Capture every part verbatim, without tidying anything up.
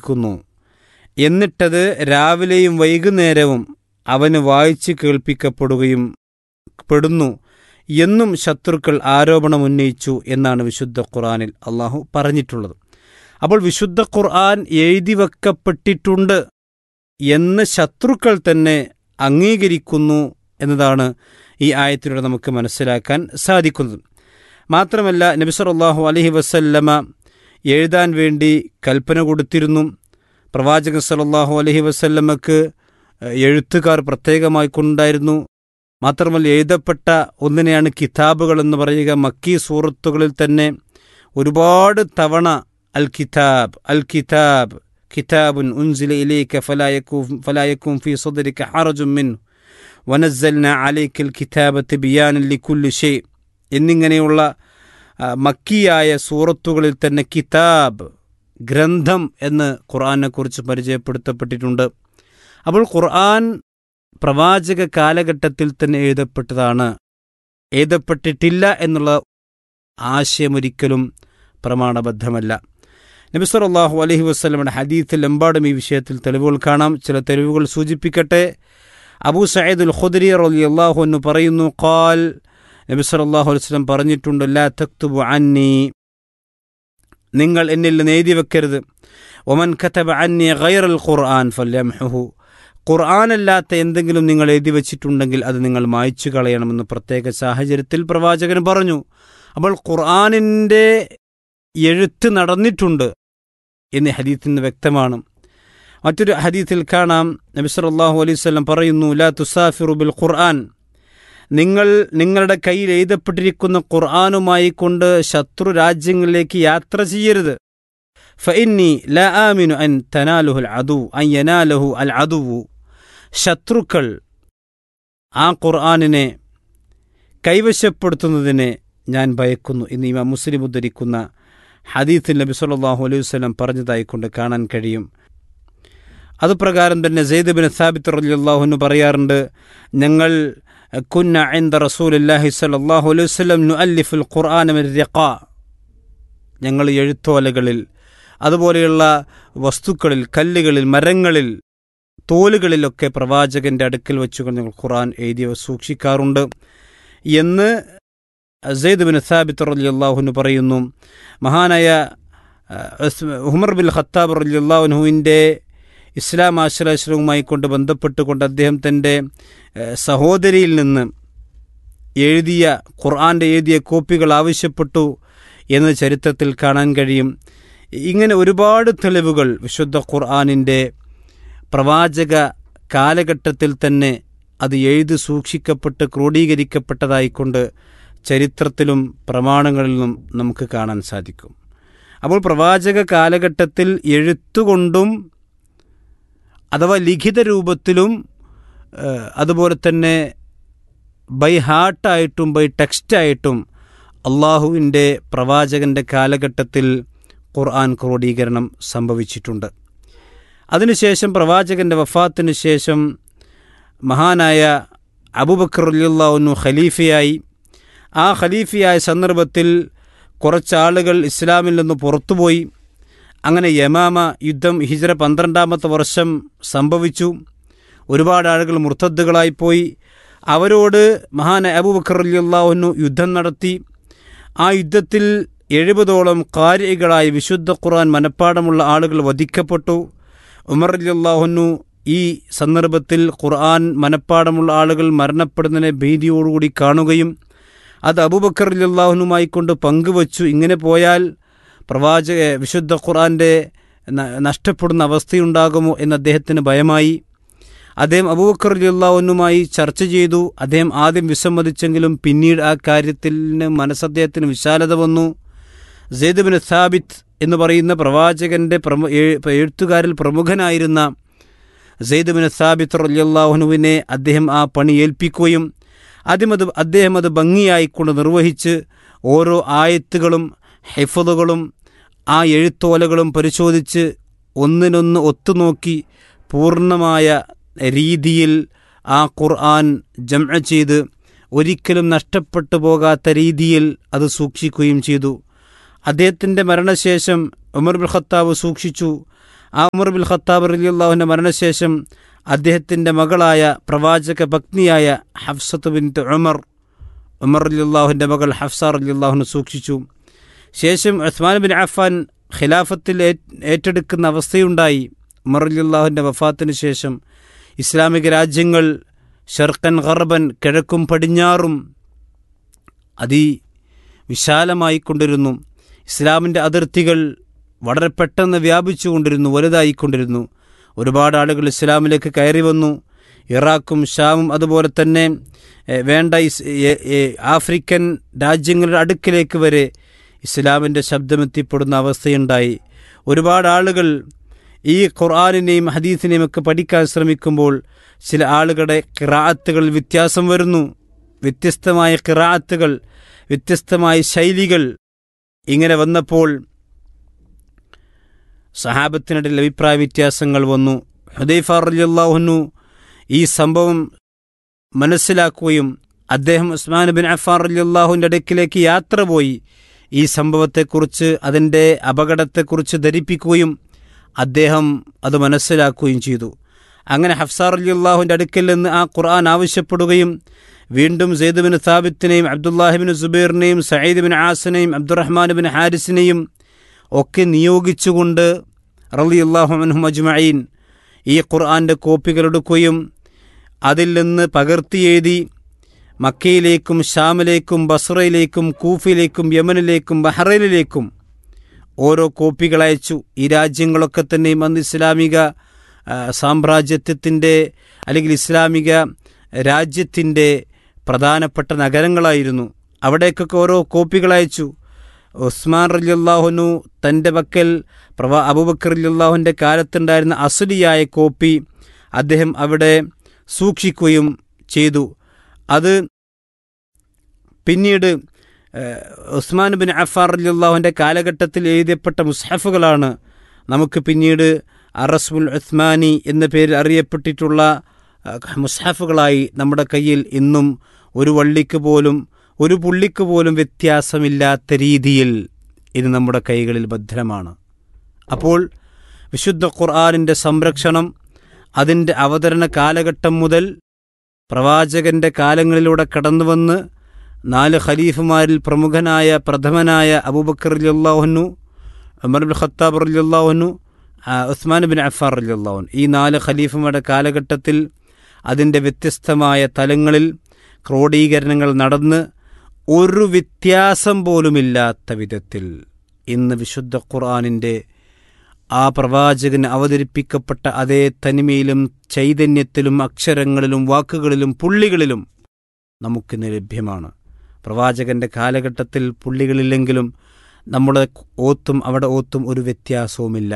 പഠിപ്പിക്കുന്നു, എന്നിട്ടത് രാവിലെയും വൈകുന്നേരവും അവന് വായിച്ച് കേൾപ്പിക്കപ്പെടുകയും പെടുന്നു എന്നും ശത്രുക്കൾ ആരോപണമുന്നയിച്ചു എന്നാണ് വിശുദ്ധ ഖുർആനിൽ അള്ളാഹു പറഞ്ഞിട്ടുള്ളത്. അപ്പോൾ വിശുദ്ധ ഖുർആൻ എഴുതി വെക്കപ്പെട്ടിട്ടുണ്ട് എന്ന് ശത്രുക്കൾ തന്നെ അംഗീകരിക്കുന്നു എന്നതാണ് ഈ ആയത്തിലൂടെ നമുക്ക് മനസ്സിലാക്കാൻ സാധിക്കുന്നത്. മാത്രമല്ല, നബി സല്ലല്ലാഹു അലൈഹി വസല്ലമ എഴുതാൻ വേണ്ടി കൽപ്പന കൊടുത്തിരുന്നു. പ്രവാചകൻ സല്ലല്ലാഹു അലൈഹി വസല്ലമക്ക് എഴുത്തുകാർ പ്രത്യേകമായി കൊണ്ടായിരുന്നു. മാത്രമല്ല, എഴുതപ്പെട്ട ഒന്നിനെയാണ് കിതാബുകൾ എന്ന് പറയുക. മക്കി സൂറത്തുകളിൽ തന്നെ ഒരുപാട് തവണ അൽ കിതാബ് അൽ കിതാബ് കിതാബുൻ ഉൻസില ഇലൈക ഫലാ യകൂൻ ഫലാ യകൂൻ ഫീ സദ്രിക ഹറജുൻ മിൻഹു വനസ്സൽനാ അലൈക്കൽ കിതാബ തിബിയാനൻ ലികുല്ലി ഷൈ എന്നിങ്ങനെയുള്ള മക്കിയായ സൂറത്തുകളിൽ തന്നെ കിതാബ്, ഗ്രന്ഥം എന്ന് ഖുർആനെക്കുറിച്ച് പരിചയപ്പെടുത്തപ്പെട്ടിട്ടുണ്ട്. അപ്പോൾ ഖുർആൻ പ്രവാചക കാലഘട്ടത്തിൽ തന്നെ എഴുതപ്പെട്ടതാണ്. എഴുതപ്പെട്ടിട്ടില്ല എന്നുള്ള ആശയമൊരിക്കലും പ്രമാണബദ്ധമല്ല. നബി സല്ലല്ലാഹു അലൈഹി വസല്ലമയുടെ ഹദീത്തിൽ എമ്പാടും ഈ വിഷയത്തിൽ തെളിവുകൾ കാണാം. ചില തെളിവുകൾ സൂചിപ്പിക്കട്ടെ. അബൂ സഈദുൽ ഖുദ്രി റളിയല്ലാഹു അൻഹു പറയുന്നു, ഖാൽ നബി സല്ലല്ലാഹു അലൈഹി വസല്ലം പറഞ്ഞിട്ടുണ്ട്, ലാ തക്തുബു അന്നി, നിങ്ങൾ എന്നിൽ നിന്ന് എഴുതി വെക്കരുത്. വമൻ കതബ അന്നി ഗൈറൽ ഖുർആൻ ഫല്യംഹുഹു, ഖുർആനല്ലാത്ത എന്തെങ്കിലും നിങ്ങൾ എഴുതി വച്ചിട്ടുണ്ടെങ്കിൽ അത് നിങ്ങൾ മായ്ച്ചു കളയണമെന്ന് പ്രത്യേക സാഹചര്യത്തിൽ പ്രവാചകൻ പറഞ്ഞു. അപ്പോൾ ഖുർആനിൻ്റെ എഴുത്ത് നടന്നിട്ടുണ്ട് എന്ന് ഹദീത്തിൽ നിന്ന് വ്യക്തമാണ്. മറ്റൊരു ഹദീത്തിൽ കാണാം, നബി സല്ലല്ലാഹു അലൈഹി വസല്ലം പറയുന്നു, ലാ തുസാഫിറു ബിൽ ഖുർആൻ, നിങ്ങൾ നിങ്ങളുടെ കയ്യിൽ എഴുതപ്പെട്ടിരിക്കുന്ന ഖുർആനുമായി കൊണ്ട് ശത്രു രാജ്യങ്ങളിലേക്ക് യാത്ര ചെയ്യരുത്. ഫഇന്നി ലാ ആമിനു അൻ തനാലുഹുൽ അദു അൻ യനാലഹു അൽ അദുവു, ശത്രുക്കൾ ആ ഖുർആനിനെ കൈവശപ്പെടുത്തുന്നതിനെ ഞാൻ ഭയക്കുന്നു എന്ന് ഇമാം മുസ്ലിം ഉദ്ധരിക്കുന്ന ഹദീത്തിൽ നബി സല്ലല്ലാഹു അലൈഹി വസല്ലം പറഞ്ഞതായിക്കൊണ്ട് കാണാൻ കഴിയും. അതുപ്രകാരം തന്നെ സെയ്ദ് ബിൻ സാബിത്ത് റളിയല്ലാഹു അൻഹു പറയാറുണ്ട്, ഞങ്ങൾ കുന്ന ഇൻദ റസൂലില്ലാഹി സ്വല്ലല്ലാഹു അലൈഹി വസല്ലം നുഅല്ലിഫുൽ ഖുർആന മിൻ റിഖാ, ഞങ്ങൾ എഴുത്തോലകളിൽ അതുപോലെയുള്ള വസ്തുക്കളിൽ, കല്ലുകളിൽ, മരങ്ങളിൽ, തോലുകളിലൊക്കെ പ്രവാചകൻ്റെ അടുക്കൽ വെച്ചുകൊണ്ട് ഞങ്ങൾ ഖുർആൻ എഴുതി സൂക്ഷിക്കാറുണ്ട് എന്ന് സെയ്ദ് ബിൻ സാബിത്ത് റളിയല്ലാഹു അൻഹു പറയുന്നു. മഹാനായ ഉമർ ബിൻ ഖത്താബ് റളിയല്ലാഹു അൻഹുവിൻ്റെ ഇസ്ലാം ആശ്രയവുമായി കൊണ്ട് ബന്ധപ്പെട്ടുകൊണ്ട് അദ്ദേഹം തൻ്റെ സഹോദരിയിൽ നിന്ന് എഴുതിയ ഖുർആൻ്റെ എഴുതിയ കോപ്പികൾ ആവശ്യപ്പെട്ടു എന്ന് ചരിത്രത്തിൽ കാണാൻ കഴിയും. ഇങ്ങനെ ഒരുപാട് തെളിവുകൾ വിശുദ്ധ ഖുർആനിൻ്റെ പ്രവാചക കാലഘട്ടത്തിൽ തന്നെ അത് എഴുതി സൂക്ഷിക്കപ്പെട്ട് ക്രോഡീകരിക്കപ്പെട്ടതായിക്കൊണ്ട് ചരിത്രത്തിലും പ്രമാണങ്ങളിലും നമുക്ക് കാണാൻ സാധിക്കും. അപ്പോൾ പ്രവാചക കാലഘട്ടത്തിൽ എഴുത്തുകൊണ്ടും അഥവാ ലിഖിത രൂപത്തിലും അതുപോലെ തന്നെ ബൈ ഹാർട്ടായിട്ടും ബൈ ടെക്സ്റ്റായിട്ടും അള്ളാഹുവിൻ്റെ പ്രവാചകൻ്റെ കാലഘട്ടത്തിൽ ഖുർആൻ ക്രോഡീകരണം സംഭവിച്ചിട്ടുണ്ട്. അതിനുശേഷം പ്രവാചകൻ്റെ വഫാത്തിന് ശേഷം മഹാനായ അബൂബക്കർ റളിയല്ലാഹു അൻഹു ഖലീഫയായി. ആ ഖലീഫയായ സന്ദർഭത്തിൽ കുറച്ചാളുകൾ ഇസ്ലാമിൽ നിന്ന് പുറത്തുപോയി. അങ്ങനെ യമാമ യുദ്ധം ഹിജ്റ പന്ത്രണ്ടാമത്തെ വർഷം സംഭവിച്ചു. ഒരുപാട് ആളുകൾ മുർത്തദ്ദുകളായിപ്പോയി. അവരോട് മഹാനായ അബൂബക്കർ റളിയല്ലാഹു അൻഹു യുദ്ധം നടത്തി. ആ യുദ്ധത്തിൽ എഴുപതോളം ഖാരികളായി വിശുദ്ധ ഖുർആൻ മനഃപ്പാടമുള്ള ആളുകൾ വധിക്കപ്പെട്ടു. ഉമർ റളിയല്ലാഹു അൻഹു ഈ സന്ദർഭത്തിൽ ഖുർആൻ മനഃപ്പാടമുള്ള ആളുകൾ മരണപ്പെടുന്നതിനെ ഭീതിയോടുകൂടി കാണുകയും അത് അബൂബക്കർ റളിയല്ലാഹു അൻഹുമായി കൊണ്ട് പങ്കുവച്ചു. ഇങ്ങനെ പോയാൽ പ്രവാചക വിശുദ്ധ ഖുർആൻ്റെ നഷ്ടപ്പെടുന്ന അവസ്ഥയുണ്ടാകുമോ എന്ന് അദ്ദേഹത്തിന് ഭയമായി. അദ്ദേഹം അബൂബക്കർ റളിയല്ലാഹു അൻഹുമായി ചർച്ച ചെയ്തു. അദ്ദേഹം ആദ്യം വിസമ്മതിച്ചെങ്കിലും പിന്നീട് ആ കാര്യത്തിന് മനസ്സദ്ദേഹത്തിന് വിശാലത വന്നു. സെയ്ദ് ബിൻ സാബിത്ത് എന്ന് പറയുന്ന പ്രവാചകൻ്റെ പ്രമു എഴുത്തുകാരിൽ പ്രമുഖനായിരുന്ന സെയ്ദ് ബിൻ സാബിത്ത് റളിയല്ലാഹു അൻഹുവിനെ അദ്ദേഹം ആ പണി ഏൽപ്പിക്കുകയും ആദ്യം അത് അദ്ദേഹം അത് ഭംഗിയായിക്കൊണ്ട് നിർവഹിച്ച് ഓരോ ആയത്തുകളും ഹിഫ്ളുകളും ആ എഴുത്തോലകളും പരിശോധിച്ച് ഒന്നിനൊന്ന് ഒത്തുനോക്കി പൂർണ്ണമായ രീതിയിൽ ആ ഖുർആൻ ജംഅ ചെയ്ത് ഒരിക്കലും നഷ്ടപ്പെട്ടു പോകാത്ത രീതിയിൽ അത് സൂക്ഷിക്കുകയും ചെയ്തു. അദ്ദേഹത്തിൻ്റെ മരണശേഷം ഉമർ ബിൻ ഖത്താബ് സൂക്ഷിച്ചു. ആ ഉമർ ബിൻ ഖത്താബ് റളിയല്ലാഹുവിൻ്റെ മരണശേഷം അദ്ദേഹത്തിൻ്റെ മകളായ പ്രവാചക പത്നിയായ ഹഫ്സത്ത് ബിൻത്ത് ഉമർ ഉമർ റളിയല്ലാഹുവിൻ്റെ മകൾ ഹഫ്സ റളിയല്ലാഹുവിനെ സൂക്ഷിച്ചു. ശേഷം ഉസ്മാൻ ബിൻ അഫ്ഫാൻ ഖിലാഫത്തിൽ ഏറ്റെടുക്കുന്ന അവസ്ഥയുണ്ടായി. ഉമർ റളിയല്ലാഹുവിൻ്റെ വഫാത്തിന് ശേഷം ഇസ്ലാമിക രാജ്യങ്ങൾ ഷർഖൻ ഗർബൻ കിഴക്കും പടിഞ്ഞാറും അതി വിശാലമായിക്കൊണ്ടിരുന്നു. ഇസ്ലാമിൻ്റെ അതിർത്തികൾ വളരെ പെട്ടെന്ന് വ്യാപിച്ചുകൊണ്ടിരുന്നു, വലുതായിക്കൊണ്ടിരുന്നു. ഒരുപാട് ആളുകൾ ഇസ്ലാമിലേക്ക് കയറി വന്നു. ഇറാഖും ഷാമും അതുപോലെ തന്നെ വേണ്ട ആഫ്രിക്കൻ രാജ്യങ്ങളുടെ അടുക്കിലേക്ക് വരെ ഇസ്ലാമിൻ്റെ ശബ്ദമെത്തിപ്പെടുന്ന അവസ്ഥയുണ്ടായി. ഒരുപാട് ആളുകൾ ഈ ഖുർആനിനെയും ഹദീസിനെയും ഒക്കെ പഠിക്കാൻ ശ്രമിക്കുമ്പോൾ ചില ആളുകളുടെ ഖിറാഅത്തുകളിൽ വ്യത്യാസം വരുന്നു. വ്യത്യസ്തമായ ഖിറാഅത്തുകൾ, വ്യത്യസ്തമായ ശൈലികൾ ഇങ്ങനെ വന്നപ്പോൾ സഹാബത്തിനിടയിൽ അഭിപ്രായ വ്യത്യാസങ്ങൾ വന്നു. ഹുദൈഫ റളിയല്ലാഹു അൻഹു ഈ സംഭവം മനസ്സിലാക്കുകയും അദ്ദേഹം ഉസ്മാൻ ബിൻ അഫ്ഫാൻ റളിയല്ലാഹുവിൻ്റെ അടുക്കിലേക്ക് യാത്ര പോയി ഈ സംഭവത്തെക്കുറിച്ച്, അതിൻ്റെ അപകടത്തെക്കുറിച്ച് ധരിപ്പിക്കുകയും അദ്ദേഹം അത് മനസ്സിലാക്കുകയും ചെയ്തു. അങ്ങനെ ഹഫ്സ റളിയല്ലാഹുവിൻ്റെ അടുക്കൽ നിന്ന് ആ ഖുർആൻ ആവശ്യപ്പെടുകയും വീണ്ടും Syed bin സാബിത്തിനെയും Abdullahi bin സുബൈറിനെയും Saeed bin ആസിനെയും Abdulrahman bin ഹാരിസിനെയും ഒക്കെ നിയോഗിച്ചുകൊണ്ട് റളിയല്ലാഹു അൻഹും അജ്മഈൻ ഈ ഖുർആൻ്റെ കോപ്പികൾ എടുക്കുകയും അതിൽ നിന്ന് പകർത്തിയെഴുതി മക്കയിലേക്കും ഷാമിലേക്കും ബസ്രയിലേക്കും കൂഫയിലേക്കും യമനിലേക്കും ബഹ്റൈനിലേക്കും ഓരോ കോപ്പികൾ അയച്ചു. ഈ രാജ്യങ്ങളൊക്കെ തന്നെയും അന്ന് ഇസ്ലാമിക സാമ്രാജ്യത്വത്തിൻ്റെ അല്ലെങ്കിൽ ഇസ്ലാമിക രാജ്യത്തിൻ്റെ പ്രധാനപ്പെട്ട നഗരങ്ങളായിരുന്നു. അവിടേക്കൊക്കെ ഓരോ കോപ്പികൾ അയച്ചു. ഉസ്മാൻ റളിയല്ലാഹു അൻഹു തൻ്റെ പക്കൽ പ്രവാ അബൂബക്കർ റളിയല്ലാഹുവിൻ്റെ കാലത്തുണ്ടായിരുന്ന അസ്ലിയായ കോപ്പി അദ്ദേഹം അവിടെ സൂക്ഷിക്കുകയും ചെയ്തു. അത് പിന്നീട് ഉസ്മാൻ ബിൻ അഫ്ഫാൻ റളിയല്ലാഹുവിൻ്റെ കാലഘട്ടത്തിൽ എഴുതപ്പെട്ട മുസ്ഹഫുകളാണ് നമുക്ക് പിന്നീട് അറസ്മുൽ ഉസ്മാനി എന്ന പേരിൽ അറിയപ്പെട്ടിട്ടുള്ള മുസ്ഹഫുകളായി നമ്മുടെ കയ്യിൽ ഇന്നും ഒരു വള്ളിക്ക് പോലും ഒരു പുള്ളിക്ക് പോലും വ്യത്യാസമില്ലാത്ത രീതിയിൽ ഇത് നമ്മുടെ കൈകളിൽ ഭദ്രമാണ്. അപ്പോൾ വിശുദ്ധ ഖുർആനിൻ്റെ സംരക്ഷണം അതിൻ്റെ അവതരണ കാലഘട്ടം മുതൽ പ്രവാചകൻ്റെ കാലങ്ങളിലൂടെ കടന്നുവന്ന് നാല് ഖലീഫുമാരിൽ പ്രമുഖനായ പ്രഥമനായ അബൂബക്കർ റളിയല്ലാഹു അൻഹു, ഉമർ ബിൻ ഖത്താബ് റളിയല്ലാഹു അൻഹു, ഉസ്മാൻ ബിൻ അഫ്ഫാൻ റളിയല്ലാഹു അൻഹു, ഈ നാല് ഖലീഫുമാരുടെ കാലഘട്ടത്തിൽ അതിൻ്റെ വ്യത്യസ്തമായ തലങ്ങളിൽ ക്രോഡീകരണങ്ങൾ നടന്ന് ഒരു വ്യത്യാസം പോലുമില്ലാത്ത വിധത്തിൽ ഇന്ന് വിശുദ്ധ ഖുർആനിൻ്റെ ആ പ്രവാചകന് അവതരിപ്പിക്കപ്പെട്ട അതേ തനിമയിലും ചൈതന്യത്തിലും അക്ഷരങ്ങളിലും വാക്കുകളിലും പുള്ളികളിലും നമുക്കിന്ന് ലഭ്യമാണ്. പ്രവാചകൻ്റെ കാലഘട്ടത്തിൽ പുള്ളികളില്ലെങ്കിലും നമ്മുടെ ഓത്തും അവിടെ ഓത്തും ഒരു വ്യത്യാസവുമില്ല.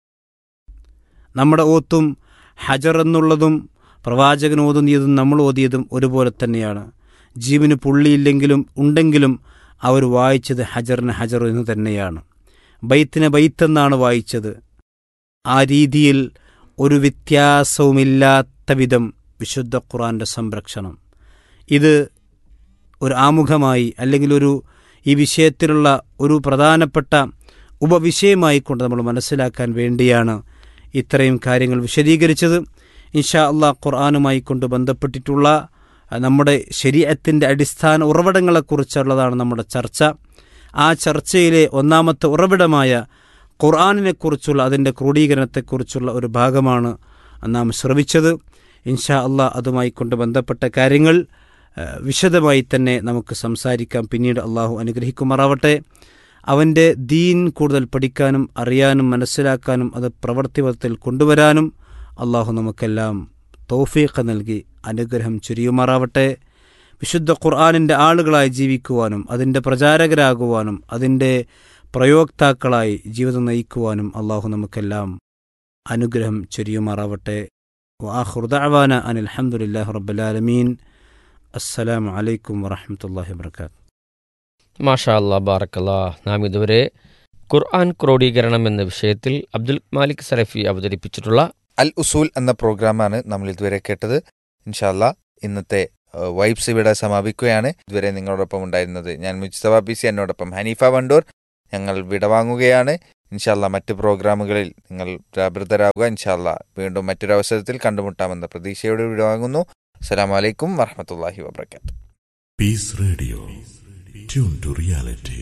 നമ്മുടെ ഓത്തും ഹജർ എന്നുള്ളതും പ്രവാചകൻ ഓതുന്നതും നമ്മൾ ഓതിയതും ഒരുപോലെ തന്നെയാണ്. ജീവന് പുള്ളിയില്ലെങ്കിലും ഉണ്ടെങ്കിലും അവർ വായിച്ചത് ഹജറിന് ഹജർ എന്ന് തന്നെയാണ്. ബൈത്തിന് ബൈത്തെന്നാണ് വായിച്ചത്. ആ രീതിയിൽ ഒരു വ്യത്യാസവുമില്ലാത്ത വിധം വിശുദ്ധ ഖുർആൻ്റെ സംരക്ഷണം. ഇത് ഒരു ആമുഖമായി അല്ലെങ്കിൽ ഒരു ഈ വിഷയത്തിലുള്ള ഒരു പ്രധാനപ്പെട്ട ഉപവിഷയമായി കൊണ്ട് നമ്മൾ മനസ്സിലാക്കാൻ വേണ്ടിയാണ് ഇത്രയും കാര്യങ്ങൾ വിശദീകരിച്ചത്. ഇൻഷാ അല്ലാഹ് ഖുർആനുമായി കൊണ്ട് ബന്ധപ്പെട്ടിട്ടുള്ള നമ്മുടെ ശരീഅത്തിൻ്റെ അടിസ്ഥാന ഉറവിടങ്ങളെക്കുറിച്ചുള്ളതാണ് നമ്മുടെ ചർച്ച. ആ ചർച്ചയിലെ ഒന്നാമത്തെ ഉറവിടമായ ഖുർആനിനെക്കുറിച്ചുള്ള അതിൻ്റെ ക്രോഡീകരണത്തെക്കുറിച്ചുള്ള ഒരു ഭാഗമാണ് നാം ശ്രവിച്ചത്. ഇൻഷാ അല്ലാഹ് അതുമായി കൊണ്ട് ബന്ധപ്പെട്ട കാര്യങ്ങൾ വിശദമായി തന്നെ നമുക്ക് സംസാരിക്കാം. പിന്നീട് അള്ളാഹു അനുഗ്രഹിക്കുമാറാവട്ടെ. അവൻ്റെ ദീൻ കൂടുതൽ പഠിക്കാനും അറിയാനും മനസ്സിലാക്കാനും അത് പ്രവൃത്തിപഥത്തിൽ കൊണ്ടുവരാനും അള്ളാഹു നമുക്കെല്ലാം തൗഫീഖ് നൽകി അനുഗ്രഹം ചൊരിയുമാറാവട്ടെ. വിശുദ്ധ ഖുർആനിൻ്റെ ആളുകളായി ജീവിക്കുവാനും അതിൻ്റെ പ്രചാരകരാകുവാനും അതിൻ്റെ പ്രയോക്താക്കളായി ജീവിതം നയിക്കുവാനും അള്ളാഹു നമുക്കെല്ലാം അനുഗ്രഹം ചൊരിയുമാറാവട്ടെ. വആഖിറു ദഅവാന അനിൽ ഹംദുലില്ലാഹി റബ്ബിൽ ആലമീൻ. അസ്സലാമു അലൈക്കും വറഹ്മത്തുള്ളാഹി വബറകാതുഹു. മാഷാ അല്ലാഹ്, ബാറക്കല്ലാഹ്. നാം ഇതുവരെ ഖുർആൻ ക്രോഡീകരണം എന്ന വിഷയത്തിൽ അബ്ദുൽ മാലിക് സലഫി അവതരിപ്പിച്ചിട്ടുള്ള അൽ ഉസൂൽ എന്ന പ്രോഗ്രാമാണ് നമ്മൾ ഇതുവരെ കേട്ടത്. ഇൻഷാ അല്ലാഹ് ഇന്നത്തെ വൈബ്സ് ഇവിടെ സമാപിക്കുകയാണ്. ഇതുവരെ നിങ്ങളോടൊപ്പം ഉണ്ടായിരുന്നത് ഞാൻ മുജ്തബ പി സി, എന്നോടൊപ്പം ഹനീഫ വണ്ടൂർ. ഞങ്ങൾ വിടവാങ്ങുകയാണ്. ഇൻഷാല്ല മറ്റ് പ്രോഗ്രാമുകളിൽ നിങ്ങൾ ജാഗ്രതരാകുക. ഇൻഷാല്ല വീണ്ടും മറ്റൊരവസരത്തിൽ കണ്ടുമുട്ടാമെന്ന പ്രതീക്ഷയോടെ വിടുവാങ്ങുന്നു. അസ്സലാമു അലൈക്കും വറഹ്മത്തുള്ളാഹി വബറകാതുഹു. Peace Radio. Tune to reality.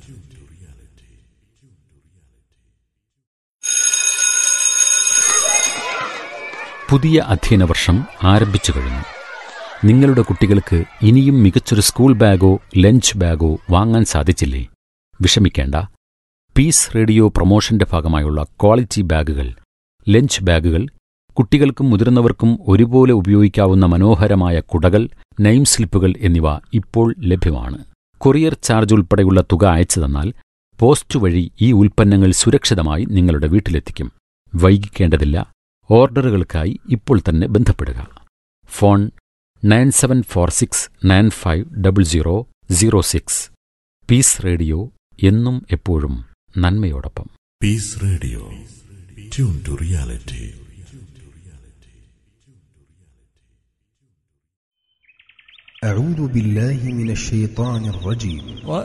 പുതിയ അധ്യയന വർഷം ആരംഭിച്ചു കഴിഞ്ഞു. നിങ്ങളുടെ കുട്ടികൾക്ക് ഇനിയും മികച്ചൊരു സ്കൂൾ ബാഗോ ലഞ്ച് ബാഗോ വാങ്ങാൻ സാധിച്ചില്ലേ? വിഷമിക്കേണ്ട. പീസ് റേഡിയോ പ്രൊമോഷന്റെ ഭാഗമായുള്ള ക്വാളിറ്റി ബാഗുകൾ, ലഞ്ച് ബാഗുകൾ, കുട്ടികൾക്കും മുതിർന്നവർക്കും ഒരുപോലെ ഉപയോഗിക്കാവുന്ന മനോഹരമായ കുടകൾ, നെയിം സ്ലിപ്പുകൾ എന്നിവ ഇപ്പോൾ ലഭ്യമാണ്. കൊറിയർ ചാർജ് ഉൾപ്പെടെയുള്ള തുക അയച്ചു തന്നാൽ പോസ്റ്റ് വഴി ഈ ഉൽപ്പന്നങ്ങൾ സുരക്ഷിതമായി നിങ്ങളുടെ വീട്ടിലെത്തിക്കും. വൈകിക്കേണ്ടതില്ല. ഓർഡറുകൾക്കായി ഇപ്പോൾ തന്നെ ബന്ധപ്പെടുക. Phone nine seven four six nine five double zero zero six. Piece radio എന്നും എപ്പോഴും നന്മയോടൊപ്പം. Peace Radio. Tune to reality. أعوذ بالله من الشيطان الرجيم